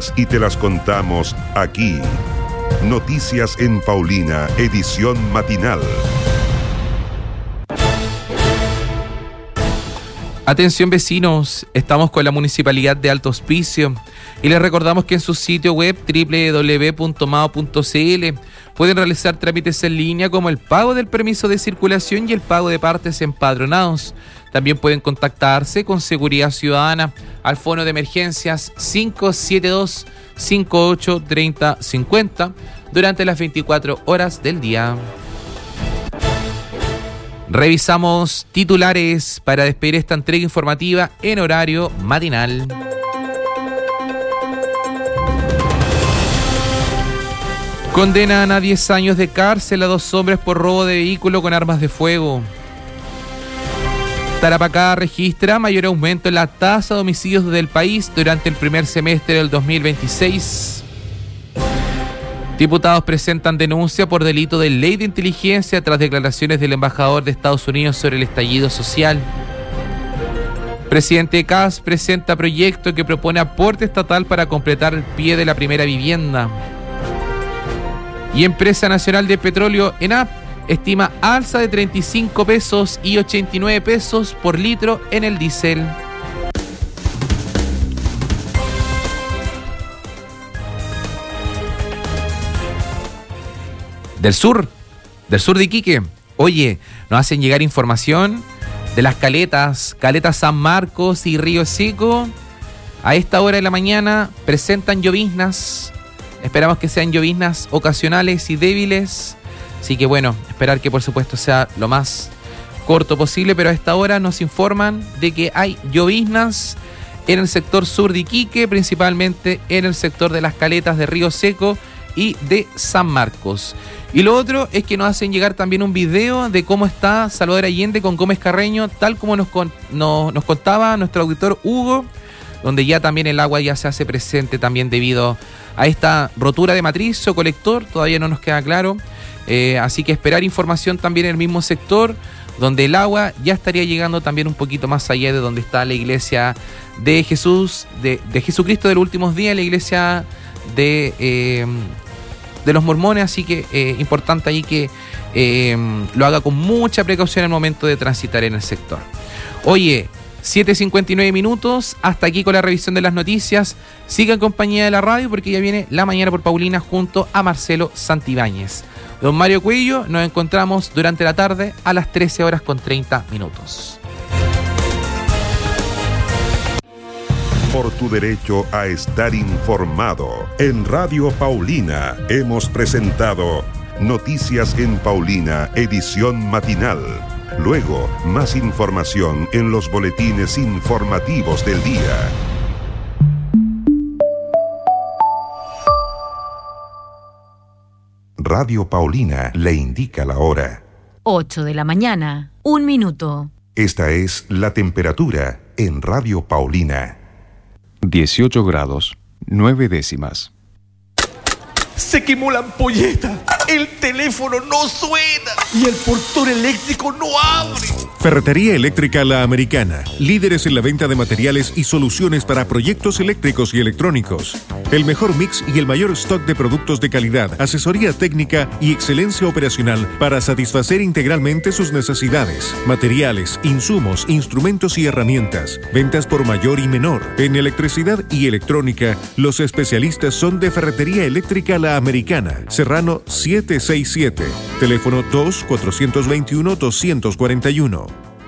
noticias y te las contamos aquí. Noticias en Paulina, edición matinal. Atención vecinos, estamos con la Municipalidad de Alto Hospicio y les recordamos que en su sitio web www.mao.cl pueden realizar trámites en línea como el pago del permiso de circulación y el pago de partes empadronados. También pueden contactarse con Seguridad Ciudadana al fono de emergencias 572-583050 durante las 24 horas del día. Revisamos titulares para despedir esta entrega informativa en horario matinal. Condenan a 10 años de cárcel a 2 hombres por robo de vehículo con armas de fuego. Tarapacá registra mayor aumento en la tasa de homicidios del país durante el primer semestre del 2026. Diputados presentan denuncia por delito de ley de inteligencia tras declaraciones del embajador de Estados Unidos sobre el estallido social. Presidente CAS presenta proyecto que propone aporte estatal para completar el pie de la primera vivienda. Y Empresa Nacional de Petróleo, ENAP, estima alza de 35 pesos y 89 pesos por litro en el diésel. Del sur de Iquique. Oye, nos hacen llegar información de las caletas San Marcos y Río Seco. A esta hora de la mañana presentan lloviznas. Esperamos que sean lloviznas ocasionales y débiles. Así que bueno, esperar que por supuesto sea lo más corto posible, pero a esta hora nos informan de que hay lloviznas en el sector sur de Iquique, principalmente en el sector de las caletas de Río Seco y de San Marcos. Y lo otro es que nos hacen llegar también un video de cómo está Salvador Allende con Gómez Carreño, tal como nos contaba nuestro auditor Hugo, donde ya también el agua ya se hace presente también debido a esta rotura de matriz o colector, todavía no nos queda claro, así que esperar información también en el mismo sector, donde el agua ya estaría llegando también un poquito más allá de donde está la iglesia de Jesús, de Jesucristo de los últimos días, la iglesia de los mormones, así que importante ahí que lo haga con mucha precaución al momento de transitar en el sector. Oye, 7:59 minutos, hasta aquí con la revisión de las noticias. Siga en compañía de la radio porque ya viene La Mañana por Paulina junto a Marcelo Santibáñez. Don Mario Cuello, nos encontramos durante la tarde a las 13:30. Por tu derecho a estar informado. En Radio Paulina hemos presentado Noticias en Paulina, edición matinal. Luego, más información en los boletines informativos del día. Radio Paulina le indica la hora. 8 de la mañana, 1 minuto. Esta es la temperatura en Radio Paulina. 18 grados, 9 décimas. Se quemó la ampolleta, el teléfono no suena y el portón eléctrico no abre. Ferretería Eléctrica La Americana, líderes en la venta de materiales y soluciones para proyectos eléctricos y electrónicos. El mejor mix y el mayor stock de productos de calidad, asesoría técnica y excelencia operacional para satisfacer integralmente sus necesidades. Materiales, insumos, instrumentos y herramientas. Ventas por mayor y menor. En electricidad y electrónica, los especialistas son de Ferretería Eléctrica La Americana, Serrano 767, teléfono 2-421-241.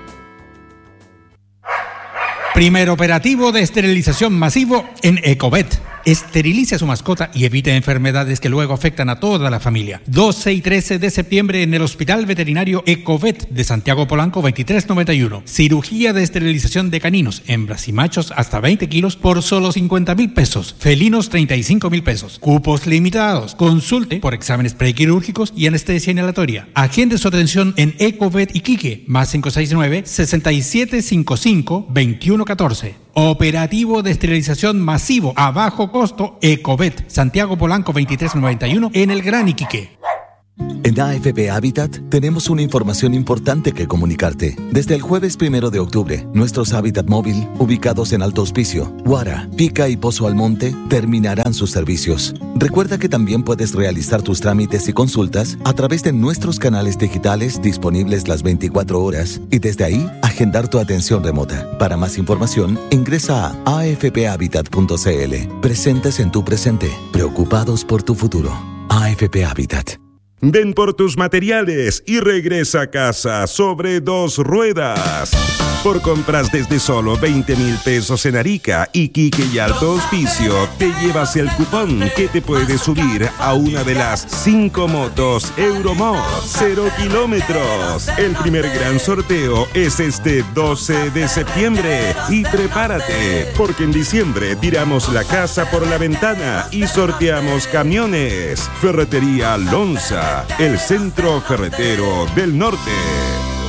Primer operativo de esterilización masivo en Ecovet. Esterilice a su mascota y evite enfermedades que luego afectan a toda la familia. 12 y 13 de septiembre en el Hospital Veterinario Ecovet de Santiago Polanco 2391. Cirugía de esterilización de caninos, hembras y machos hasta 20 kilos por solo 50,000 pesos. Felinos 35,000 pesos. Cupos limitados. Consulte por exámenes prequirúrgicos y anestesia inhalatoria. Agende su atención en Ecovet Iquique, más 569-6755-2114. Operativo de esterilización masivo a bajo costo Ecovet, Santiago Polanco 2391 en el Gran Iquique. En AFP Habitat tenemos una información importante que comunicarte. Desde el jueves 1 de octubre, nuestros Habitat móvil, ubicados en Alto Hospicio, Guara, Pica y Pozo Almonte, terminarán sus servicios. Recuerda que también puedes realizar tus trámites y consultas a través de nuestros canales digitales disponibles las 24 horas y desde ahí agendar tu atención remota. Para más información, ingresa a afphabitat.cl. Presentes en tu presente, preocupados por tu futuro. AFP Habitat. Ven por tus materiales y regresa a casa sobre 2 ruedas. Por compras desde solo 20,000 pesos en Arica, Iquique y Alto Hospicio, te llevas el cupón que te puede subir a una de las 5 motos Euromod 0 kilómetros. El primer gran sorteo es este 12 de septiembre. Y prepárate, porque en diciembre tiramos la casa por la ventana y sorteamos camiones. Ferretería Lonza, el centro ferretero del norte.